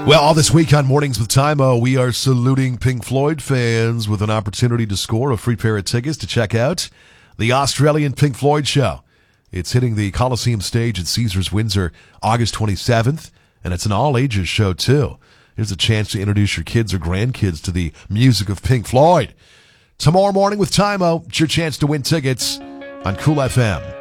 Well, all this week on Mornings with Tymo, we are saluting Pink Floyd fans with an opportunity to score a free pair of tickets to check out the Australian Pink Floyd show. It's hitting the Coliseum stage at Caesars Windsor August 27th, and it's an all-ages show, too. Here's a chance to introduce your kids or grandkids to the music of Pink Floyd. Tomorrow Morning with Tymo, it's your chance to win tickets on Cool FM.